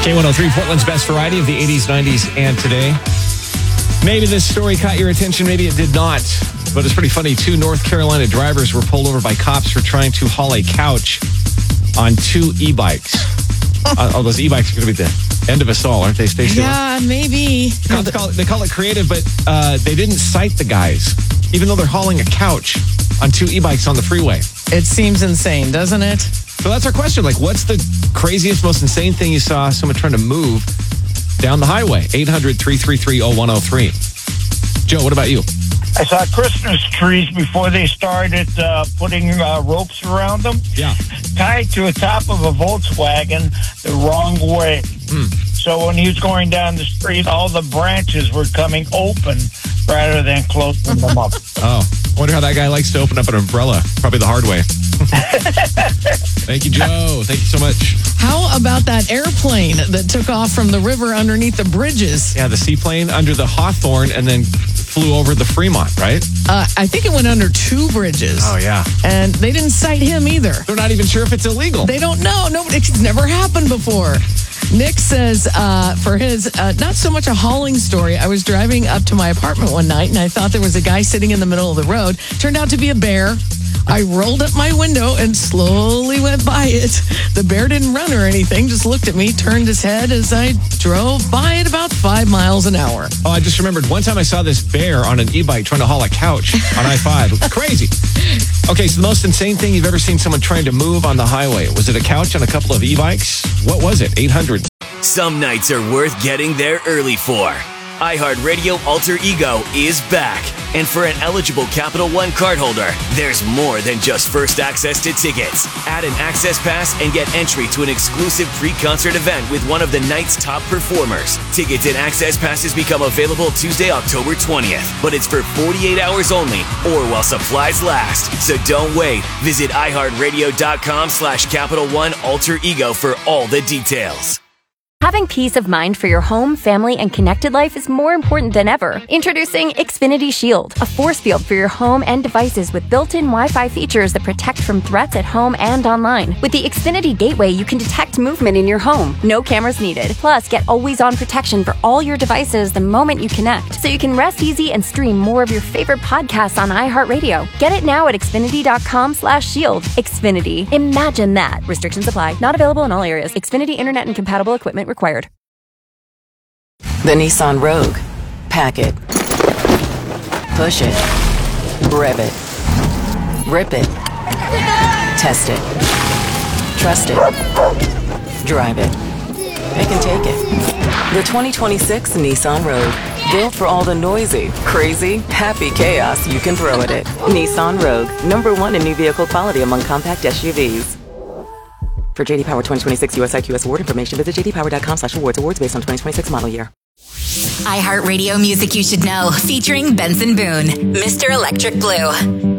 K103, Portland's best variety of the 80s, 90s, and today. Maybe this story caught your attention, maybe it did not. But it's pretty funny. 2 North Carolina drivers were pulled over by cops for trying to haul a couch on 2 e-bikes. Those e-bikes are going to be the end of us all, aren't they, Stacey? Yeah, maybe. They call it creative, but they didn't cite the guys, even though they're hauling a couch on 2 e-bikes on the freeway. It seems insane, doesn't it? So that's our question. Like, what's the craziest, most insane thing you saw someone trying to move down the highway? 800-333-0103. Joe, what about you? I saw Christmas trees before they started putting ropes around them. Yeah. Tied to the top of a Volkswagen the wrong way. So when he was going down the street, all the branches were coming open rather than closing them up. Oh, I wonder how that guy likes to open up an umbrella. Probably the hard way. Thank you, Joe. Thank you so much. How about that airplane that took off from the river underneath the bridges? Yeah, the seaplane under the Hawthorne and then flew over the Fremont, right? I think it went under 2 bridges. Oh, yeah. And they didn't cite him either. They're not even sure if it's illegal. They don't know. No, it's never happened before. Nick says for his, not so much a hauling story. I was driving up to my apartment one night and I thought there was a guy sitting in the middle of the road. Turned out to be a bear. I rolled up my window and slowly went by it. The bear didn't run or anything, just looked at me, turned his head as I drove by at about 5 miles an hour. Oh, I just remembered one time I saw this bear on an e-bike trying to haul a couch on I-5. It was crazy. Okay, so the most insane thing you've ever seen someone trying to move on the highway. Was it a couch on a couple of e-bikes? What was it? 800. Some nights are worth getting there early for. iHeartRadio Alter Ego is back. And for an eligible Capital One cardholder, there's more than just first access to tickets. Add an access pass and get entry to an exclusive pre-concert event with one of the night's top performers. Tickets and access passes become available Tuesday, October 20th. But it's for 48 hours only or while supplies last. So don't wait. Visit iHeartRadio.com/Capital One Alter Ego for all the details. Having peace of mind for your home, family, and connected life is more important than ever. Introducing Xfinity Shield, a force field for your home and devices with built-in Wi-Fi features that protect from threats at home and online. With the Xfinity Gateway, you can detect movement in your home. No cameras needed. Plus, get always-on protection for all your devices the moment you connect, so you can rest easy and stream more of your favorite podcasts on iHeartRadio. Get it now at Xfinity.com/shield. Xfinity. Imagine that. Restrictions apply. Not available in all areas. Xfinity Internet and compatible equipment required. The Nissan Rogue. Pack it. Push it. Rev it. Rip it. Test it. Trust it. Drive it. It can take it. The 2026 Nissan Rogue. Built for all the noisy, crazy, happy chaos you can throw at it. Nissan Rogue. #1 in new vehicle quality among compact SUVs. For JD Power 2026 US IQS award information, visit jdpower.com/awards. Awards based on 2026 model year. iHeartRadio music you should know, featuring Benson Boone, Mr. Electric Blue.